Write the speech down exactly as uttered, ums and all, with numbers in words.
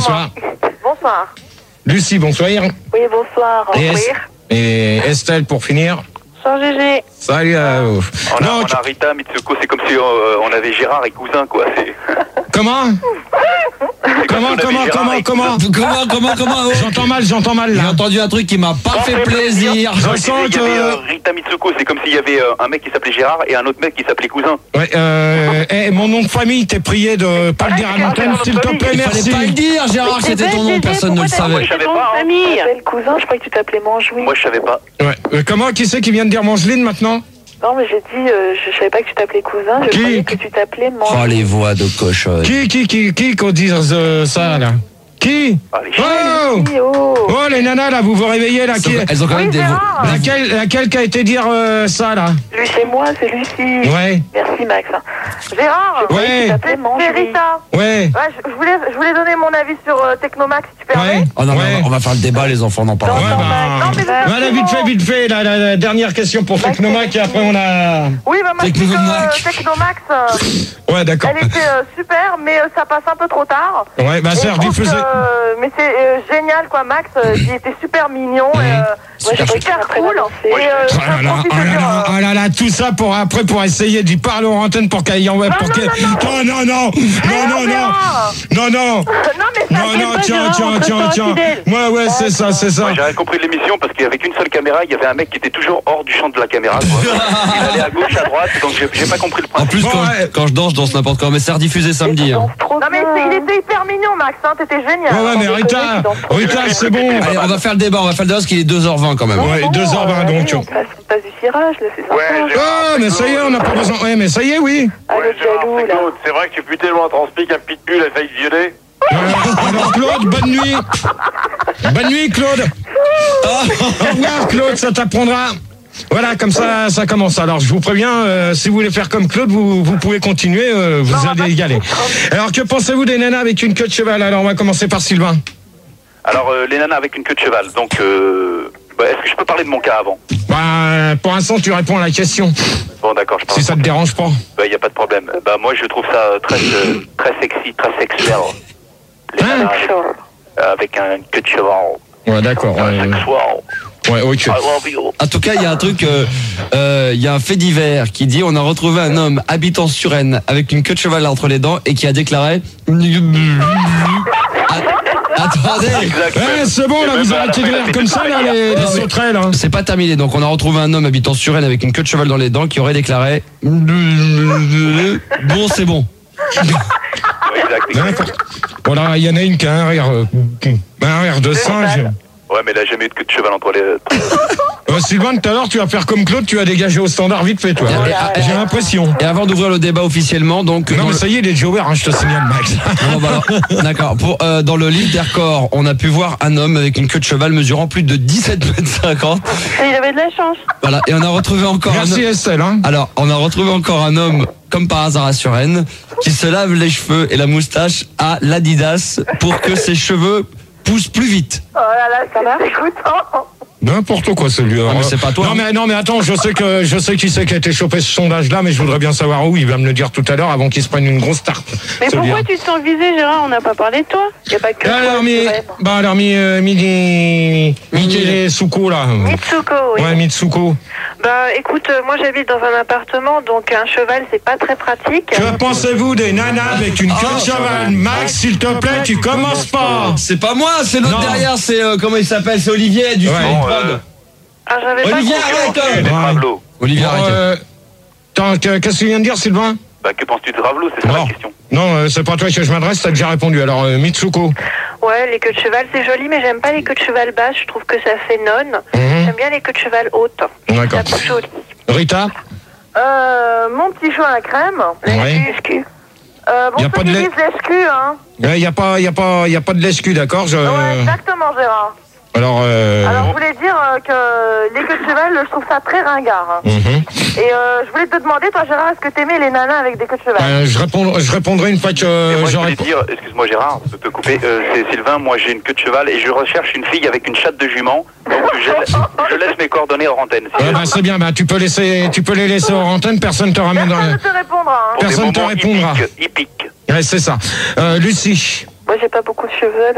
Bonsoir. Bonsoir. Lucie, bonsoir. Oui, bonsoir. Et, Es- et Estelle, pour finir. Bonsoir, Gégé. Salut à vous. On a, Non, on a Rita, Mitsuko, c'est comme si euh, on avait Gérard et Cousin, quoi. C'est Comment c'est comme Comment, si on avait comment, Gérard comment, et comment Comment, comment, comment oh. J'entends mal, j'entends mal J'ai là. entendu un truc qui m'a pas fait plaisir. Je Non, je sens disais, il y avait que... euh, Rita Mitsuko, c'est comme s'il y avait euh, un mec qui s'appelait Gérard et un autre mec qui s'appelait Cousin. Ouais, euh, eh, mon nom de famille, t'es prié de pas le dire à l'antenne, s'il te plaît, Il fallait merci. pas le dire, Gérard, que c'était ton nom, personne ne le savait. Moi, je savais pas, hein. Famille. Le cousin, je crois que tu t'appelais Manjouine. Moi, je savais pas. Ouais. Euh, comment, qui c'est qui vient de dire Mangeline maintenant? Non, mais j'ai dit, euh, je, je savais pas que tu t'appelais cousin, je Qui croyais que tu t'appelais Oh, Manjouine. les voix de cochonne. Qui, qui, qui, qui, qu'on dise euh, ça là? Qui? Allez, Oh! Oh. Oh les nanas là, vous vous réveillez là, qui... Elles ont quand même Oui, des voix. Gérard. Laquelle, laquelle qui a été dire euh, ça là? Lui, c'est moi, c'est Lucie. Ouais, Merci, Max. Gérard. Ouais. Tu t'appelais Manjouine. C'est Rita. ouais, Ouais, je, je voulais, je voulais donner mon avis sur euh, Technomax, si tu permets. ouais. Oh non, mais ouais. on va- on va faire le débat, les enfants n'en parlent Ouais, pas. bah, Non, mais c'est voilà, vite fait, vite fait, la, la, la dernière question pour Technomac et après on a... Oui, bah moi je dis que Technomax. euh, Technomax, euh, Ouais, d'accord. elle était euh, super, mais euh, ça passe un peu trop tard. Ouais, bah Et c'est je trouve rediffusé. que, euh, mais c'est euh, génial, quoi, Max. Euh, il était super mignon et euh, Moi, j'ai super pas cool. Et euh, Oh je là là, profite oh de là dire, là, euh, oh là là, tout ça pour après pour essayer d'y parler en antenne pour qu'elle y en pour non, qu'elle- non, non, non, non, non, non, non, Gérard. non, non, non, mais ça non, fait non, pas, tiens, Gérard, tiens, on te tiens, sent tiens. fidèle. Ouais, ouais, c'est ça, c'est ça. Moi, j'ai rien compris de l'émission parce qu'il y avait qu'une seule caméra, il y avait un mec qui était toujours hors du champ de la caméra, quoi. Il allait à gauche, à droite, donc j'ai j'ai pas compris le En principe. plus, Bon, quand, ouais. je, quand je danse, je danse n'importe quoi. Mais c'est rediffusé samedi. Hein. Trop Non, mais bien. c'est- il était hyper mignon, Max, hein, t'étais génial. Ouais, ouais, mais Rita, Rita, c'est bon. Allez, on va faire le débat, on va faire le débat parce qu'il est deux heures vingt quand même. Ouais, deux heures vingt donc. On passe, on passe du cirage, là, c'est sympa. Ouais, Gérard, Oh, mais ça y est, on n'a pas besoin. Ouais, mais ça y est, oui. Ah, le jaloux, là. c'est vrai que tu putain loin transpique un pitbull à failli violer. Euh, alors Claude, bonne nuit. Bonne nuit, Claude. Au revoir, Claude, ça t'apprendra. Voilà, comme ça, ça commence. Alors, je vous préviens, euh, si vous voulez faire comme Claude, vous, vous pouvez continuer, euh, vous allez y aller. Alors, que pensez-vous des nanas avec une queue de cheval? Alors, on va commencer par Sylvain. Alors, euh, les nanas avec une queue de cheval, donc euh, bah, est-ce que je peux parler de mon cas avant? Bah, pour l'instant, tu réponds à la question, Bon, d'accord, je parle. si ça te dérange pas. Bah, y a pas de problème. Bah, moi, je trouve ça très, euh, très sexy, très sexuel. Les Hein nanas avec, euh, avec un queue de cheval. Ouais, d'accord. Un Ouais, sexual. ouais, ok. I love you. En tout cas, il y a un truc, euh, euh, il y a un fait divers qui dit on a retrouvé un homme habitant sur Rennes avec une queue de cheval entre les dents et qui a déclaré. Ah, attendez, Exact. Ouais, c'est bon, là, Et vous même arrêtez de à la fin, rire il comme a ça, fait là, pareil. les, les Non, mais- sauterelles, hein. c'est pas terminé. Donc on a retrouvé un homme habitant sur Rennes avec une queue de cheval dans les dents qui aurait déclaré. Bon, c'est bon. Ouais, exact, exact. N'importe. Voilà, il y en a une qui a un rire, euh, un rire de singe. Ouais, mais là, j'ai jamais eu de queue de cheval entre les. Euh, Sylvain, tout à l'heure, tu vas faire comme Claude, tu vas dégager au standard vite fait, toi. Et- J'ai l'impression. Et avant d'ouvrir le débat officiellement, donc. Non, dans mais le- ça y est, il est déjà ouvert, hein, je te signale, Max. Non, bah alors, d'accord. Pour, euh, dans le livre des records, on a pu voir un homme avec une queue de cheval mesurant plus de dix-sept mètres cinquante. Il avait de la chance. Voilà. Et on a retrouvé encore un Merci, homme. Estelle. Hein. Alors, on a retrouvé encore un homme, comme par hasard à Suresnes, qui se lave les cheveux et la moustache à l'Adidas pour que ses cheveux poussent plus vite. Oh là là, c'est dégoûtant. N'importe quoi, celui-là. Non, mais c'est pas toi. Non, mais, non, mais attends, je sais que je sais qui c'est qui a été chopé ce sondage-là, mais je voudrais bien savoir où. Il va me le dire tout à l'heure avant qu'il se prenne une grosse tarte. Mais celui-là. pourquoi tu te sens visé, Gérard? On n'a pas parlé de toi. Il n'y a pas que toi, Alors, mi, c'est vrai. bah, alors, mi, euh, midi, midi, Suko, là. Mitsuko, oui. Ouais, Mitsuko. Bah écoute, euh, moi j'habite dans un appartement, donc un cheval c'est pas très pratique. Que pensez-vous des nanas avec une queue de cheval? Max, s'il te plaît, tu commences pas. C'est pas moi, c'est l'autre Non. derrière, c'est euh, comment il s'appelle, c'est Olivier du Ouais. Free Bon, Prod. euh, Ah j'avais pas Olivier, compris. arrête. Et des Ouais. Travelot. Olivier, Bon, arrête. euh, attends, que- qu'est-ce que tu viens de dire, Sylvain? Bah, que penses-tu de Travelot? C'est ça Non. la question. Non, euh, c'est pas toi que je m'adresse, t'as déjà répondu. Alors, euh, Mitsuko. Ouais, les queues de cheval c'est joli, mais j'aime pas les queues de cheval basses, je trouve que ça fait nonne. Mhm. J'aime bien les queues de cheval hautes. D'accord. Ça fait joli. Rita? Euh, mon petit chou à la crème. Ouais. Excuse. Euh, bon, Y a ceux pas de qui lait. disent l'S Q, hein. Il n'y a pas, y a pas, y a pas de l'escu, d'accord je... Ouais, exactement, Gérard. Alors, euh... Alors, je voulais dire euh, que les queues de cheval, je trouve ça très ringard. hein. mhm. Et euh, je voulais te demander, toi, Gérard, est-ce que t'aimais les nanas avec des queues de cheval? Euh, je, réponds, je répondrai une fois que Et moi, je j'aurai... voulais dire, excuse-moi Gérard, de te couper, euh, c'est Sylvain, moi j'ai une queue de cheval et je recherche une fille avec une chatte de jument, donc je, je laisse mes coordonnées hors antenne. Si Ouais, bah, c'est bien, bah, tu peux laisser, tu peux les laisser hors antenne, personne te ramènera. Personne ne te répondra. hein. pour des personne te moments répondra. hippiques, hippiques. Ouais, c'est ça. Euh, Lucie. Moi j'ai pas beaucoup de cheveux.